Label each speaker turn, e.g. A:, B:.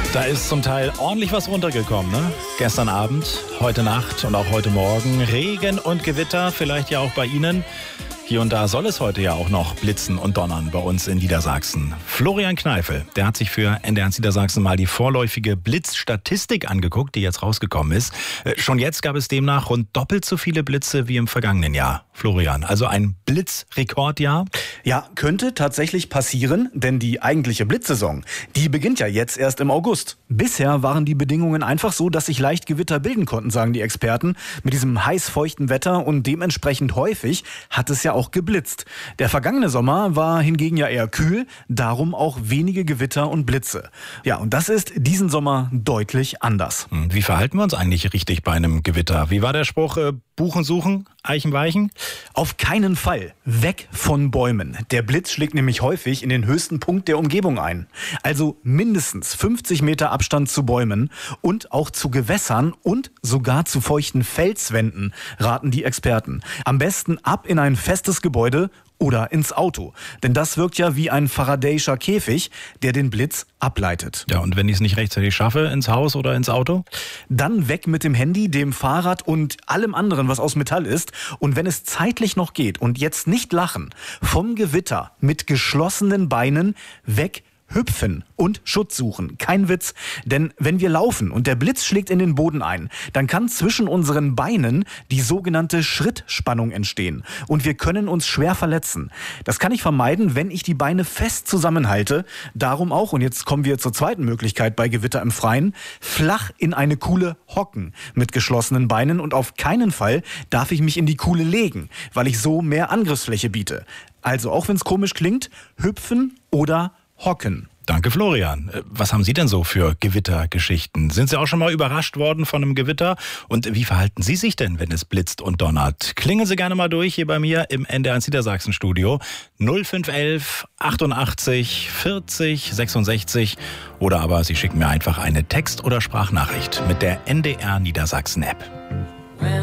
A: Da ist zum Teil ordentlich was runtergekommen, ne? Gestern Abend, heute Nacht und auch heute Morgen. Regen und Gewitter, vielleicht ja auch bei Ihnen. Hier und da soll es heute ja auch noch blitzen und donnern bei uns in Niedersachsen. Florian Kneifel, der hat sich für NDR Niedersachsen mal die vorläufige Blitzstatistik angeguckt, die jetzt rausgekommen ist. Schon jetzt gab es demnach rund doppelt so viele Blitze wie im vergangenen Jahr. Florian, also ein Blitzrekordjahr?
B: Ja, könnte tatsächlich passieren, denn die eigentliche Blitzsaison, die beginnt ja jetzt erst im August. Bisher waren die Bedingungen einfach so, dass sich leicht Gewitter bilden konnten, sagen die Experten. Mit diesem heiß-feuchten Wetter und dementsprechend häufig hat es ja auch geblitzt. Der vergangene Sommer war hingegen ja eher kühl, darum auch wenige Gewitter und Blitze. Ja, und das ist diesen Sommer deutlich anders.
A: Wie verhalten wir uns eigentlich richtig bei einem Gewitter? Wie war der Spruch, Buchen suchen, Eichen weichen?
B: Auf keinen Fall weg von Bäumen. Der Blitz schlägt nämlich häufig in den höchsten Punkt der Umgebung ein. Also mindestens 50 Meter Abstand zu Bäumen und auch zu Gewässern und sogar zu feuchten Felswänden, raten die Experten. Am besten ab in ein festes Gebäude oder ins Auto. Denn das wirkt ja wie ein Faraday'scher Käfig, der den Blitz ableitet.
A: Ja, und wenn ich es nicht rechtzeitig schaffe, ins Haus oder ins Auto?
B: Dann weg mit dem Handy, dem Fahrrad und allem anderen, was aus Metall ist. Und wenn es zeitlich noch geht und jetzt nicht lachen, vom Gewitter mit geschlossenen Beinen weg hüpfen und Schutz suchen. Kein Witz, denn wenn wir laufen und der Blitz schlägt in den Boden ein, dann kann zwischen unseren Beinen die sogenannte Schrittspannung entstehen und wir können uns schwer verletzen. Das kann ich vermeiden, wenn ich die Beine fest zusammenhalte. Darum auch, und jetzt kommen wir zur zweiten Möglichkeit bei Gewitter im Freien, flach in eine Kuhle hocken mit geschlossenen Beinen und auf keinen Fall darf ich mich in die Kuhle legen, weil ich so mehr Angriffsfläche biete. Also auch wenn es komisch klingt, hüpfen oder hocken.
A: Danke, Florian. Was haben Sie denn so für Gewittergeschichten? Sind Sie auch schon mal überrascht worden von einem Gewitter? Und wie verhalten Sie sich denn, wenn es blitzt und donnert? Klingeln Sie gerne mal durch hier bei mir im NDR Niedersachsen Studio 0511 88 40 66 oder aber Sie schicken mir einfach eine Text- oder Sprachnachricht mit der NDR Niedersachsen App.